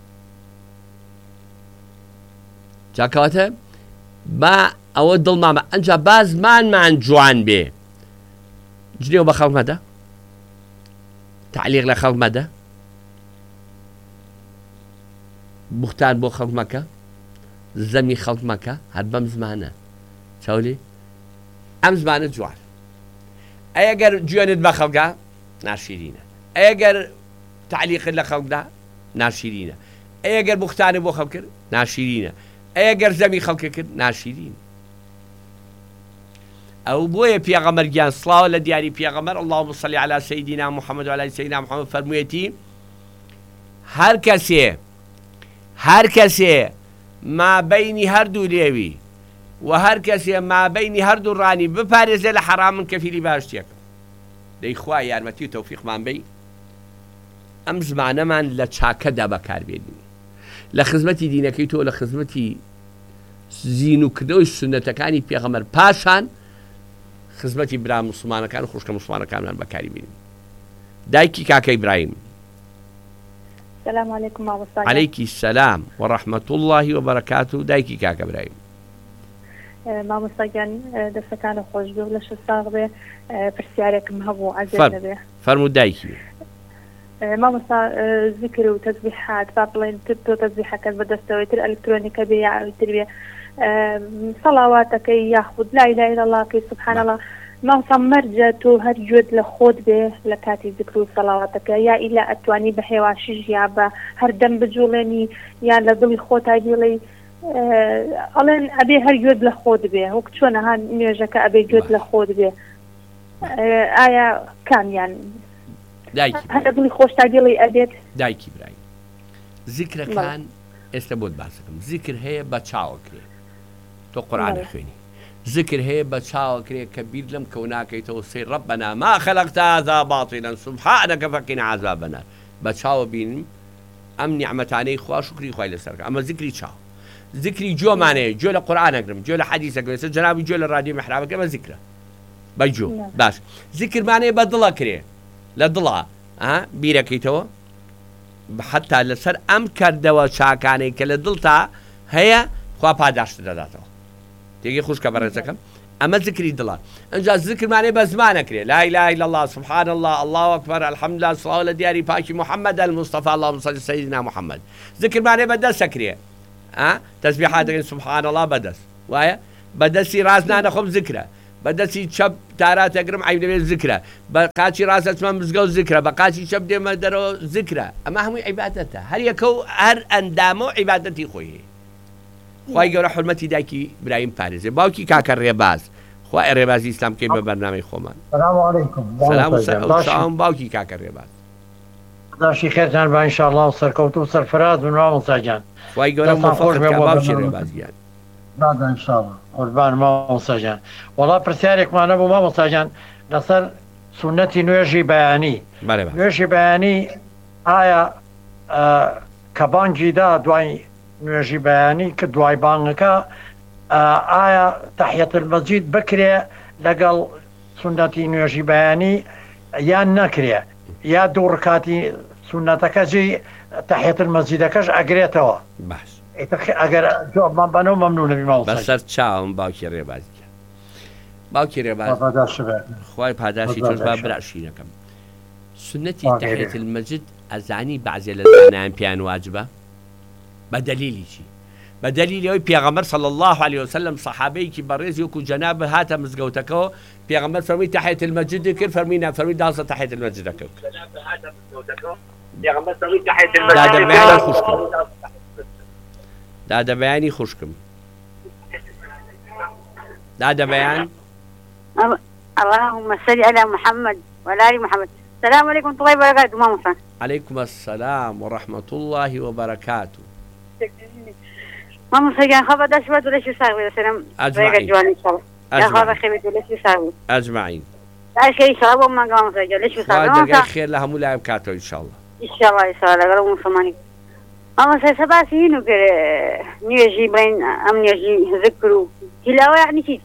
جاکەواتە با ئەوە دڵمامە ئەنجا با زمانمان جوان بێ جنێو بە خەڵک مەدە تعلیق لە خەڵک مەدە بوختان بۆ خەڵک مەکە زەمی خەڵک مەکە هەر بەم زمانە چاولی ئەم زمانە جوان ئەگەر گوێنت بە خەڵکە ناشیرینە ئەگەر تعلیقت لە خەڵکدا ناشیرینە ئەگەر بوختانت بۆ خەڵک کرد ناشیرینە ئەگەر زەمی خەڵکە کرد ناشیرین ئەو بۆیە پێغەمبەر گیان سڵاوە لە دیاری پێغەمبەر اللهم صل على سيدنا محمد وعلى سيدنا محمد فەرموویەتی هەر کەسێ مابەینی هەردوو لێوی و هەر کەسێ مابەینی هەردوو ڕانی بپارێزێ لە حەرام من کەفیلی باشتیەکە دەی خوای یارمەتی و تەوفیقمان بەی ئەم زمانەمان لە چاکەدا بەکاربێنین لە خزمەتی دینەکەی تۆ لە خزمەتی زین و کردەوەی سنەتەکانی پێغەمبەر پاشان خزمەتی برا مسلمانەکان و خوشکە مسلمانەکانمان بەکاری بێنین. دایکی کاکە ئیبراهیم. السلام عليكم مامۆستا. عليكي السلام ورحمة الله وبركاته. دایکی کاکە ئیبراهیم. مامۆستاگیان دەستەکانە خۆش بێ و لە شەساغ بێ پرسیارێکم هەبوو عەزیز دەبێ. فەرموو دایکی. مامۆستا ذکر و تەسبیحات با بڵێن تۆ تەسبیحەکەت بەدەستەوەی تر ئەلکترۆنیکە بێ یا ئەوتر بێ سەڵاواتەکەی یاخود لا إله إلا الله کەی سبحان الله مامۆستا مەرجە تۆ هەر گوێت لە خۆت بێ لە کاتی ذکر و سەڵاواتەکە یا ئیلا ئەتوانی بە هێواشیش یا بە هەردەم بجوڵێنی یان لە دڵی خۆتا بیڵێی ئەڵێن ئەبێ هەر گوێت لە خۆت بێ وەک چۆنەها نوێژەکە ئەبێ گوێت لە خۆت بێ ئایا کامیان هەر دڵی خۆشتا بیڵی ئەبێت؟ دایکی برای ذیکرەکان ئێستا بۆت باسەکەم ذیکر هەیە بە چاوەکرێ تۆ قورئانە خوێنی ذکر هەیە بە چاوەکرێ کە بیر لەم کەو ناکەیتەوە سەی ڕەبەنا ما خەلەقتە هذا باطیلا سوبحانەکە فەقینە عەذابە نار بە چاوە بینم ئەم نیعمەتانەی خوا شکری خوای لەسەرکە ئەمە ذکری چاو. ذکری جۆمانەیە جۆ لە قورئانەگرم جۆ لە حەدیثەکەم ێستا جەنابی جۆ لە رادیۆ میحرابەکە بە ذیکرە بە جۆ باش ذیکرمانەیە بە دڵەکرێ لە دڵە بیرەکەیتەوە حتا لەسەر ئەم کردەوە چاکانەی کە لە دڵتا هەیە خوا پاداشت دەداتەوە. تێگەی خوشکە بەڕێزەکەم ئەمە ذکری دڵە. ئەنجا ذکرمانەیە بە زمانەکرێ لا إله إلا الله سبحان الله الله أكبر الحمد لله سڵاو لە دیاری پاکی محەممەد المصطفى اللهم صل سيدنا محەممەد. ذکرمانەیە بەدەستەکرێ تەسبیحات دەکەین سبحان الله بەدەست وایە بەدەستی ڕاست نانەخۆم ذکرە بەدەستی چەپ تاراتەگرم عیب دەبێت ذکرە بە قاچی ڕاست ئەچمە مزگەوت ذکرە بە قاچی چەپ دێمە دەرەوە ذکرە ئەمە هەمووی عیبادەتە هەر یەکە و هەر ئەندامە و عیبادەتی خۆی هەیە. خوای گەورە حورمەتی دایکی برایم پارێزێ باوکی کاکە ڕێباز خوای ڕێبازی ئیسلام کەی بە بەرنامەی خۆمان. سلام علیکم. سلام باوکی کاکە ڕێباز. داشی خێرتان بە ئینشاءالله و سەرکەوتوو و سەرفراز بن مامۆستا گیان. خوای گەورە موفەقت کە باوکی ڕێباز گیان. نادا ئینشاءالله قوربان مامۆستا گیان. وەڵا پرسیارێکمان هەبوو مامۆستا گیان لەسەر سونەتی نوێژی بەیانی. نوێژی بەیانی ئایا کە بانگی دا دوای نوێژی بەیانی کە دوای بانگەکە ئایا تەحیەت المەسجید بکرێ لەگەڵ سونەتی نوێژی بەیانی یان نەکرێ یا دوو ڕکاتی سونەتەکە جێی تەحیەت المەسجیدەکەش ئەگرێتەوە. باش ئەگەر جوابمان بەنەوە مەمنونە مامۆستا. بەسەر چاوم باوکی ڕێباز گیان. باوکی ڕێباز خوای پاداشی تۆش با براشینەکەم. سنەتی تەحیەت المەسجید ئەزانی بەعزێ لە زانایان پیان واجبە بدليلي شي بدليل يوي بيغمبر صلى الله عليه وسلم صحابي كي بريز يوكو جناب هاتا مزقوتكو بيغمبر فرمي تحية المسجد كير فرمينا فرمي دالصة تحية المسجد كير بيغمبر فرمي تحية المسجد دادا بياني خوشكم دادا بياني خوشكم دادا بيان اللهم صل على محمد وعلى ال محمد. السلام عليكم ورحمة الله وبركاته مامۆستا. عليكم السلام ورحمة الله وبركاته. مامۆستا گیان خوا بەدەست بێت و لەشی ساغ بێت لەسەرم ڕێگە جوان ئینشاءالله. یا خوا بەخێر بێت و لەشی ساغ بێت. ئەجمعین. ئاشکەی ئینشاءالله بۆ مانگە مامۆستا گیان لەشی ساغ بێت. دەرگای خێر لە هەموو لایە بکاتەوە ئینشاءالله. ئینشاءالله ئینشاءالله لەگەڵ موسڵمانی. مامۆستا ئێستا باسی هین و کرد نوێژی بڵێن ئەم نوێژی ذکر و تیلاوە یعنی چی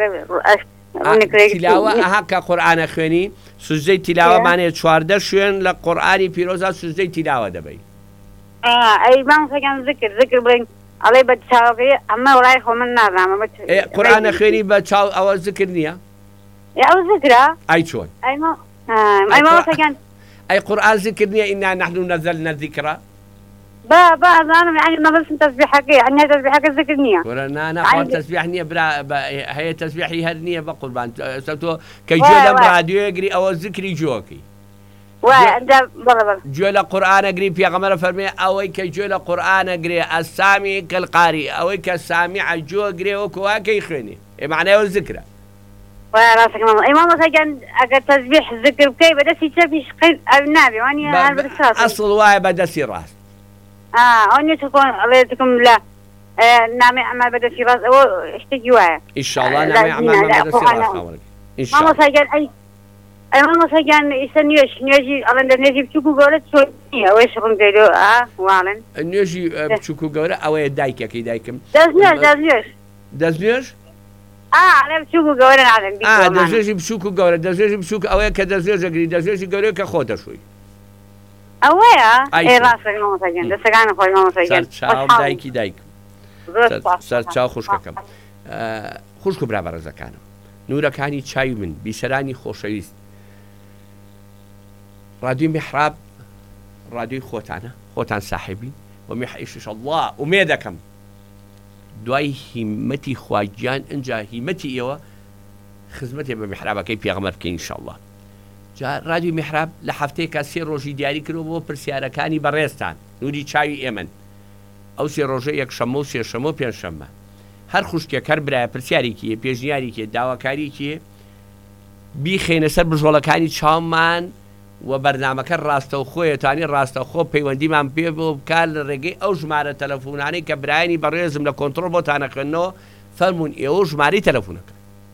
تیلاوە ئەها کە قورئانە خوێنی سوزدەی تیلاوەمانەیە 14 شوێن لە قورئانی پیرۆزە سوزدەی تیلاوە دەبەی. ئەی مامۆستا گیان ذکر بڵێن ئەڵێ بە چاوەکەی ئەمە وڵای خۆ من نازانم قورئانە خوێنی بە چاو ئەوە ذکر نییە؟ ئەو ذکرە؟ ئەی چۆن؟ ئەی مامۆستا گیان ئەی قورئان ذکر نییە ئینا نحن نەزەلنا الذیکرە؟ با ئەزانم یعنی مەبەستم تەسبیحەکەی یعنی تەسبیحەکە ذکر نییە. ناخوان تەسبیح نییە برا هەیە تەسبیحی هەر نییە بە قوربان تۆ کە گوێ لەم رادیۆیەگری ئەوە ذکری جۆکەی. گوێ لە قورئانەگری پێغەمبەر فەرمێ ئەوەی کە گوێ لە قورئانەگرێ ئەسامی کەلقاری ئەوەی کە سامیعە جۆگرێ وەکو واکەی خوێنێ معنای ئەوە ذکرە. ئەی مامۆستا گیان ئەگەر تەسبیح ذکر بکەی بەدەستی چەپیش نابێ وانە هەر بەدەست ئەسڵ وایە بەدەستی ڕاست. ئەو نیە چۆن ئەڵێتکم لە نامێ ئەمە بەدەستی ڕاست ئەوە شتێکی وایە ئینشاءالله نامێ ئەمە بەدەستی ڕاست مامۆستا گیان ئەمە مەسەگیان ئیسە نوێژی ئەڵەن دە نوێژی بچووک و گەورە چۆنی ئەوەی شڕم دەیرۆ واڵن نوێژی بچووک و گەورە ئەوەیە دایکەکەی دایکم دەستنوێژ بچووک و گەورە نادەن دەستێژی بچووک و گەورە دەستێژی بچووک ئەوەیە کە دەستێژەگری دەستێژی گەورەیە کە خۆ دەشوی ئەوەیە ڕاستەکەی مامۆستاگیان دەستەکانی خۆی مامۆستاگیان دایکی دایک سەرچاو خوشکەکەم خوشک و برا بەڕێزەکانم نورەکانی چای من بیسەرانی خۆشەویست ڕادیۆ میحراب ڕادیۆی خۆتانە خۆتان ساحبی و میحئیشش الله ومێ دەکەم دوای هیمەتی خواگیان ئەنجا هیمەتی ئێوە خزمەتێ بە میحرابەکەی پێغەمبەر بکەین ئینشاءالله جا ڕادیۆ میحراب لە هەفتەیەکە 3 ڕۆژی دیاری کردەوە بۆ پرسیارەکانی بەڕێزتان نوری چاوی ئێمن ئەو 3 ڕۆژە یەکشەمە و سێشەمە و پێنجشەمە هەر خوشکێک هەر برایە پرسیارێکیە پێشنیارێکیە داواکاریەکیە بیخێنە سەر بژۆڵەکانی چاومان و بەرنامەکە ڕاستەوخۆیەتانی ڕاستەخۆ پەیوەندیمان پێ بۆ بکار لە ڕێگەی ئەو ژمارە تەلەفۆنانەی کە برایانی بەڕێزم لە کۆنتڕۆڵ بۆتانەکەنەوە فەرمونون ئێوە ژمارەی تەلەفۆنەکە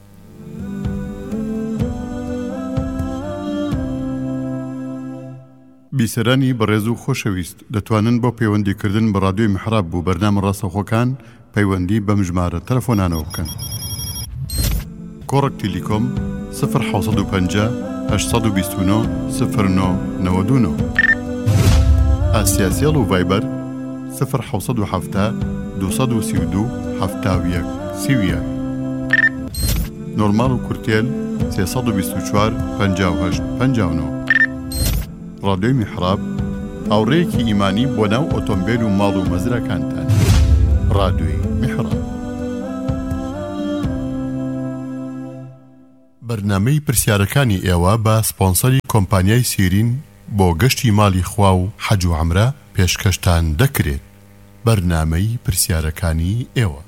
بیسەرانی بەڕێز و خۆشەویست دەتوانن بۆ پەیوەندیکردن بە ڕادیۆی میحراب بوو بەرنامە ڕاستەوخۆکان پەیوەندی بەم ژمارە تەلەفۆنانەوە بکەن. کۆڕک تیلیکۆم 1950 829 0999 ئاسیاسیەڵ و ڤایبەر 1970 232 71 31 نۆرمال و کورتێل 324 58 59 ڕادیۆی میحراب هاوڕێیەکی ئیمانی بۆ ناو ئۆتۆمبیل و ماڵ و مەزرەکانتان. ڕادیۆی میحراب. بەرنامەی پرسیارەکانی ئێوە بە سپۆنسەری کۆمپانیای سیرین بۆ گەشتی ماڵی خوا و حەج و عەمرە پێشکەشتان دەکرێت. بەرنامەی پرسیارەکانی ئێوە.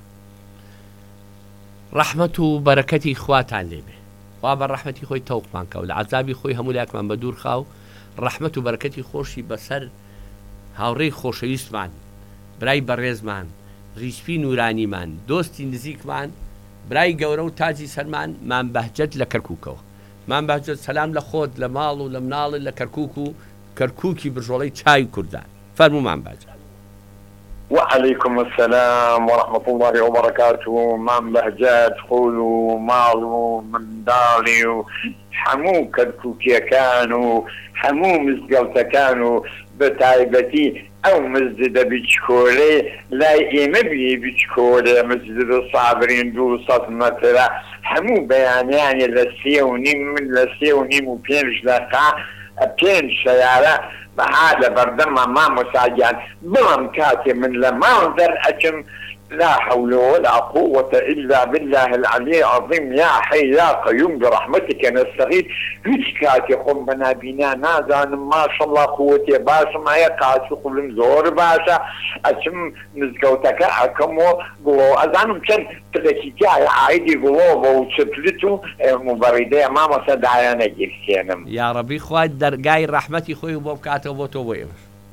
ڕەحمەت و بەرەکەتی خواتان لێبێ. وا بە ڕەحمەتی خۆی تەوقمان کە و لە عەزابی خۆی هەموو لایەکمان بە دوور خاو. ڕەحمەت و بەرەکەتی خۆشی بەسەر هاوڕێی خۆشەویستمان، برای بەڕێزمان، ریشپی نورانیمان، دۆستی نزیکمان، برای گەورە و تاجی سەرمان مام بەهجەت لە کەرکووکەوە. مام بەهجەت سەلام لە خۆت لە ماڵ و لە مناڵ لە کەرکووک و کەرکووکی بژۆڵەی چای کوردان. فەرموو مام بەهجەت. وعليكم السلام ورحمة الله وبركاته. مام بهجات خول ومال ومندالي وحمو كركوكيا كانوا حمو مزقلتا كانوا بتايبتي او مسجد بيتشكولي لا يمبي بيتشكولي مسجد الصابرين دو صوت مثلا حمو بيانياني لسيونيم وبينش لقا بينش سيارة بهذا بردما ما مساجان بلم كاتي من لما انظر أجم لا حول ولا قوة إلا بالله العلي العظيم. يا حي يا قيوم برحمتك نستغيث. هيك كاتي قم بنا بنا نازان ما شاء الله قوتي باشا ما يقاسي قبل زور باشا أجم نزقوتك أكمو قلو أزانم كان تلكيكي عايدي قلوبه وشبلتو مبردية ما مصدعيانا جيكسينم. يا ربي خوات درقاي رحمتي خوي وبوكاته وبوتو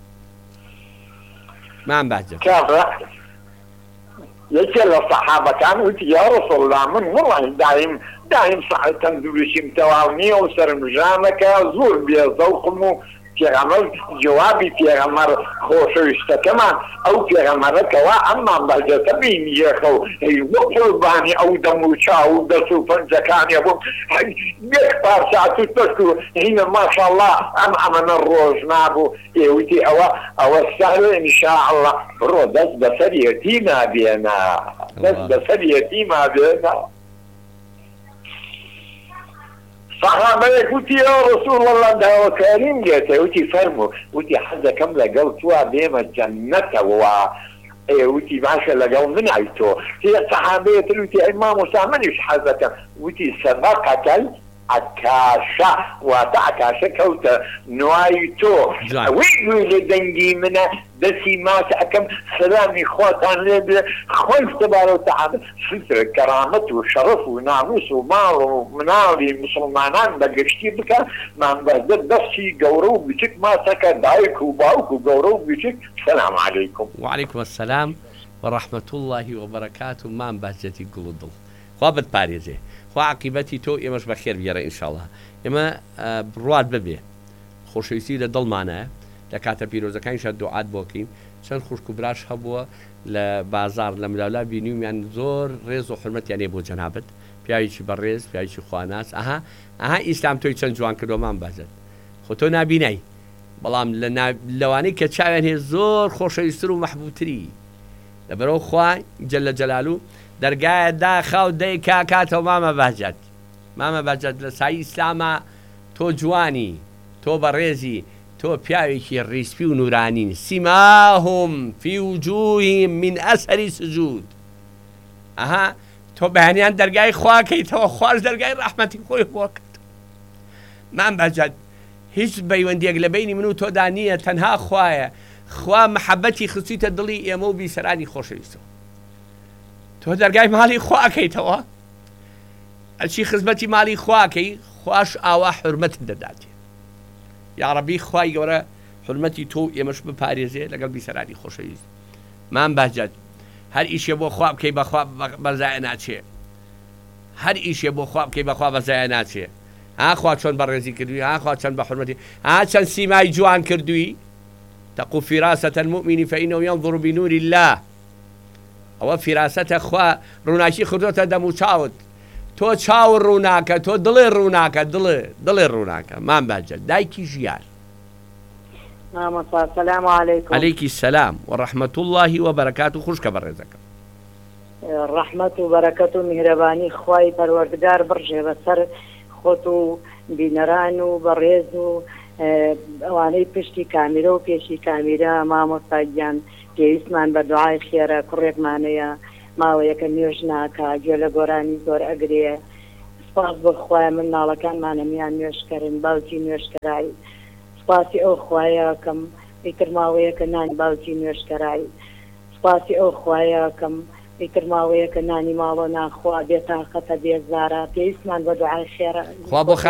ما عم باجر يجي الصحابة كانوا يا رسول الله من والله دايم صحيح تنزلوا متواوني وسر مجامك زور بيزوقمو في غمر جوابي في غمر خوشوشتا كمان او في غمر كوا اما بهجة بين يخو هي وقرباني او دموشا او دسو فنجكاني ابو يكبر ساعتو تشكو هنا ما شاء الله امن الروج نابو ايوتي او السهل ان شاء الله رو دس بسر يتيما بينا دس بسر يتيما بينا. صحابة قلت يا رسول الله ده وكريم جيت قلت فرمو قلت حدا كاملة قلتوا بيما الجنة قلت باشا لقوا من عيتو هي صحابية قلت إمام وسامنيش حدا قلت سبقة عكاشة وتعكاشة كوتا نوايتو ويقول لدنجي منا دسي ما تأكم سلامي خواتان لبلا خوف تبارو تعالى ستر كرامته وشرف وناموس ومال ومنالي مسلمانان بقشتي بك ما نبهدد دسي قورو بيشك ما سكا دايك وباوك وقورو بيشك. السلام عليكم. وعليكم السلام ورحمة الله وبركاته. ما نبهدتي قلوضل خوا بتپارێزێ خوا عاقیبەتی تۆ ئێمەش بە خێر بگێڕە ئینشاءڵڵا ئێمە بڕوات ببێ خۆشەویستی لە دڵمانە لە کاتە پیرۆزەکانیشە دوعات بۆکەین چەند خوشک و براش هەبووە لە بازار لە ملاولا بینیومیان زۆر ڕێز و حرمەتیانێ بۆ جەنابەت پیاوێکی بەڕێز پیاوێکی خواناس ئەها ئیسلام تۆی چەند جوان کردۆمان بازێت خۆ تۆ نابینای بەڵام لەوانەی کە چاویان هەیە زۆر خۆشەویستتر و مەحبووتری لەبەرەوە خوای جەلە جەلالو دەرگایە داخاو دەی کاکاتەوە مامە باجات لە سای ئیسلامە تۆ جوانی تۆ بەڕێزی تۆ پیاوێکی ڕیسپی و نورانین سیماهم فی وجوههم من ئەثەری سجود تۆ بەیانیان دەرگای خواکەیتەوە خوارد دەرگای ڕەحمەتی خۆی بۆکەت مام باجات هیچ بەیوەندێک لە بینی من و تۆدا نییە تەنها خوایە خوا محەبەتی خستیتە دڵی ئێمە و بیسەرانی خۆشەویستەوە تۆ دەرگای ماڵی خواکەیتەوە ئەچی خزمەتی ماڵی خواکەی خوش ئاوا حرمەت دەداتێ یا ڕەبی خوای گەورە حرمەتی تۆ ئێمەش بپارێزێ لەگەڵ بیسەرانی خۆشەویست مام باجات هەر ئیشێ بۆ خوا بکەی بەخوا بەزایە ناچێ هەر ئیشێ بۆ خوا بکەی بەخوا بەزایە ناچێ خوا چۆن بەڕێزی کردووی خوا چەند بە حرمەتی چەند سیمای جوان کردووی تقو فراسة المؤمن فإنه ينظر بنور الله ئەوە فیراستە خوا ڕووناکی خردۆتە دەم و چاوت تۆ چاو ڕووناکە تۆ دڵێ ڕووناکە دڵێ ڕووناکە مام باجە دایکی ژیار سلام علیکم علیکی السلام وڕەحمەت الله وبەرەکات و خوشکە بەڕێزەکە ڕەحمەت و بەرەکەت و میهرەبانی خوای پەروەردگار بڕژێ بەسەر خۆت و بینەران و بەڕێز و ئەوانەی پشتی کامیرە و پێشی کامیرە مامۆستاگیان پێویستمان بە دوعای خێرە کوڕێکمانەیە ماوەیەکە نوێژ ناکە گوێ لە گۆرانی زۆر ئەگرێ سپاس بۆ خوایە من ناڵەکانمانەمیان نوێشکردن باوکی نوێشکەرایی سپاسی ئەو خوایە کەم ئیتر ماوەیەکە نانی باوکی نوێشکەرایی سپاسی ئەو خوایە کەم ئیتر ماوەیەکە نانی ماڵۆ ناخوا بێتاقەتە بێزارە پێویستمان بە دوعای خێرە